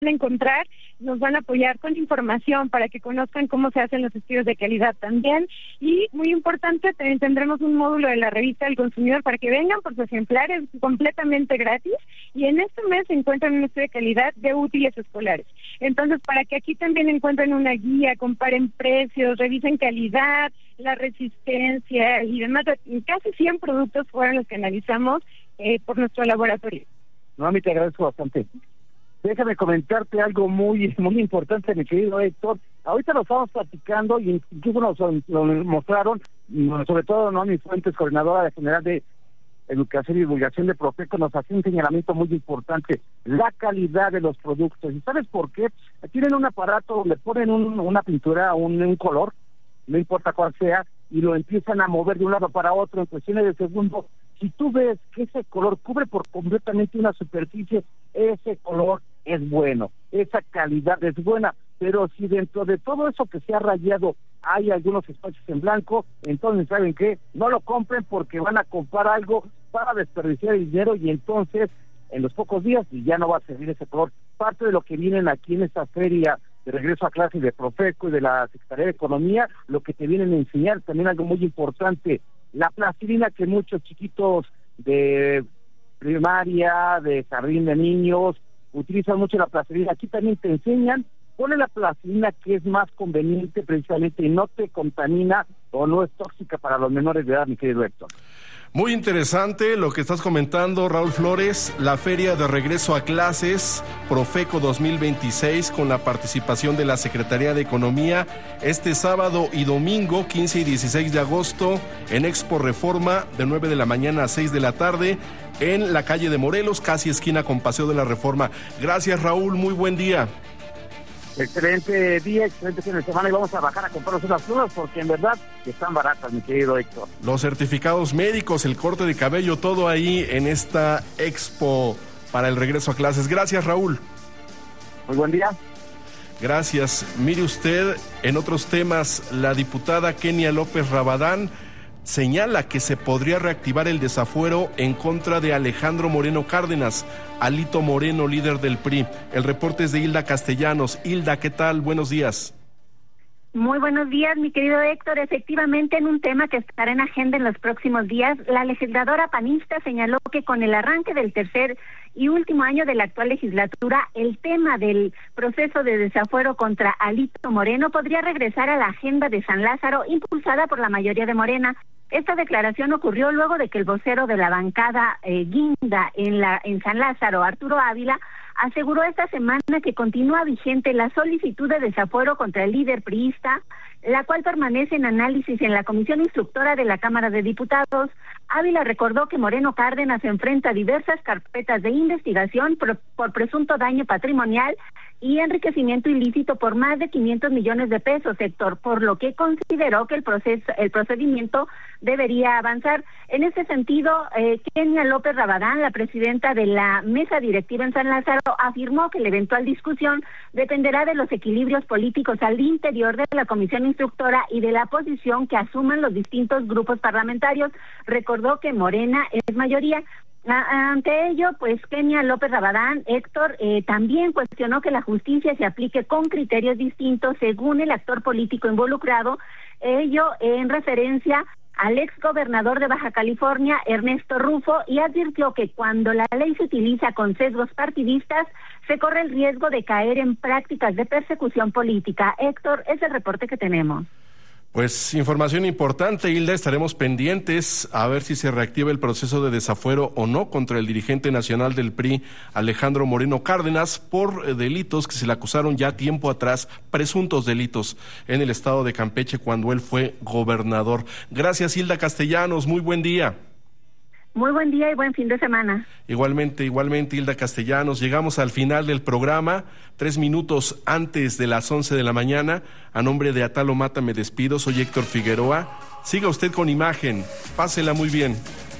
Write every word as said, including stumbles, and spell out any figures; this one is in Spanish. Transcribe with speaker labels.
Speaker 1: encontrar, nos van a apoyar con información para que conozcan cómo se hacen los estudios de calidad también, y muy importante, también tendremos un módulo de la revista del consumidor para que vengan por sus ejemplares completamente gratis, y en este mes se encuentran un estudio de calidad de útiles escolares. Entonces, para que aquí también encuentren una guía, comparen precios, revisen calidad, la resistencia y demás. Casi cien productos fueron los que analizamos eh, por nuestro laboratorio.
Speaker 2: No, a mí te agradezco bastante. Déjame comentarte algo muy muy importante, mi querido Héctor. Ahorita lo estamos platicando y incluso nos lo mostraron, sobre todo no mis fuentes, coordinadora general de Educación y Divulgación de Profeco, nos hace un señalamiento muy importante: la calidad de los productos. ¿Y sabes por qué? Tienen un aparato donde ponen un, una pintura, un, un color, no importa cuál sea, y lo empiezan a mover de un lado para otro en cuestiones de segundos. Si tú ves que ese color cubre por completamente una superficie, ese color es bueno, esa calidad es buena. Pero si dentro de todo eso que se ha rayado hay algunos espacios en blanco, entonces ¿saben qué? No lo compren, porque van a comprar algo para desperdiciar el dinero, y entonces en los pocos días ya no va a servir ese color. Parte de lo que vienen aquí en esta feria de regreso a clase de Profeco y de la Secretaría de Economía, lo que te vienen a enseñar también algo muy importante: la plastilina que muchos chiquitos de primaria, de jardín de niños, utilizan mucho la plastilina. Aquí también te enseñan cuál es la plastilina que es más conveniente precisamente y no te contamina o no es tóxica para los menores de edad, mi querido Héctor.
Speaker 3: Muy interesante lo que estás comentando, Raúl Flores. La feria de regreso a clases Profeco dos mil veintiséis, con la participación de la Secretaría de Economía, este sábado y domingo quince y dieciséis de agosto en Expo Reforma, de nueve de la mañana a seis de la tarde, en la calle de Morelos, casi esquina con Paseo de la Reforma. Gracias, Raúl, muy buen día.
Speaker 2: Excelente día, excelente fin de semana, y vamos a bajar a comprarnos unas plumas porque en verdad están baratas, mi querido Héctor.
Speaker 3: Los certificados médicos, el corte de cabello, todo ahí en esta expo para el regreso a clases. Gracias, Raúl.
Speaker 2: Muy buen día.
Speaker 3: Gracias. Mire usted, en otros temas, la diputada Kenia López Rabadán señala que se podría reactivar el desafuero en contra de Alejandro Moreno Cárdenas, Alito Moreno, líder del P R I. El reporte es de Hilda Castellanos. Hilda, ¿qué tal? Buenos días.
Speaker 4: Muy buenos días, mi querido Héctor. Efectivamente, en un tema que estará en agenda en los próximos días, la legisladora panista señaló que con el arranque del tercer y último año de la actual legislatura, el tema del proceso de desafuero contra Alito Moreno podría regresar a la agenda de San Lázaro, impulsada por la mayoría de Morena. Esta declaración ocurrió luego de que el vocero de la bancada eh, Guinda en la en San Lázaro, Arturo Ávila, aseguró esta semana que continúa vigente la solicitud de desafuero contra el líder priista, la cual permanece en análisis en la Comisión Instructora de la Cámara de Diputados. Ávila recordó que Moreno Cárdenas enfrenta diversas carpetas de investigación por, por presunto daño patrimonial y enriquecimiento ilícito por más de quinientos millones de pesos, sector, por lo que consideró que el proceso, el procedimiento debería avanzar. En ese sentido, eh, Kenia López Rabadán, la presidenta de la mesa directiva en San Lázaro, afirmó que la eventual discusión dependerá de los equilibrios políticos al interior de la Comisión Instructora y de la posición que asuman los distintos grupos parlamentarios. Recordó que Morena es mayoría. Ante ello, pues Kenia López Rabadán, Héctor, eh, también cuestionó que la justicia se aplique con criterios distintos según el actor político involucrado, ello en referencia al ex gobernador de Baja California, Ernesto Rufo, y advirtió que cuando la ley se utiliza con sesgos partidistas, se corre el riesgo de caer en prácticas de persecución política. Héctor, es el reporte que tenemos.
Speaker 3: Pues información importante, Hilda, estaremos pendientes a ver si se reactiva el proceso de desafuero o no contra el dirigente nacional del P R I, Alejandro Moreno Cárdenas, por delitos que se le acusaron ya tiempo atrás, presuntos delitos en el estado de Campeche cuando él fue gobernador. Gracias, Hilda Castellanos, muy buen día.
Speaker 4: Muy buen día y buen fin de semana.
Speaker 3: Igualmente, igualmente, Hilda Castellanos. Llegamos al final del programa, tres minutos antes de las once de la mañana. A nombre de Atalo Mata me despido, soy Héctor Figueroa. Siga usted con Imagen, pásela muy bien.